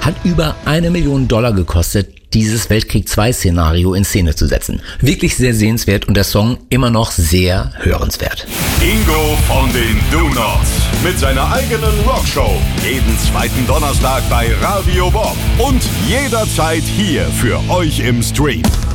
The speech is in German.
hat über $1 Million gekostet, dieses Weltkrieg-2-Szenario in Szene zu setzen. Wirklich sehr sehenswert und der Song immer noch sehr hörenswert. Ingo von den Do-Nots mit seiner eigenen Rockshow. Jeden zweiten Donnerstag bei Radio Bob und jederzeit hier für euch im Stream.